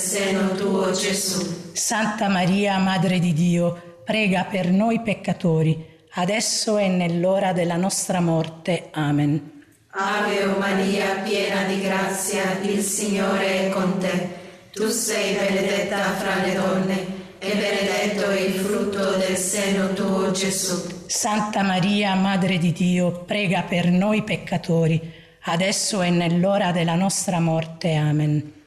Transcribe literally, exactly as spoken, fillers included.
seno tuo, Gesù. Santa Maria, Madre di Dio, prega per noi peccatori, adesso e nell'ora della nostra morte. Amen. Ave Maria, piena di grazia, il Signore è con te. Tu sei benedetta fra le donne e benedetto è il frutto del seno tuo, Gesù. Santa Maria, Madre di Dio, prega per noi peccatori, adesso e nell'ora della nostra morte. Amen.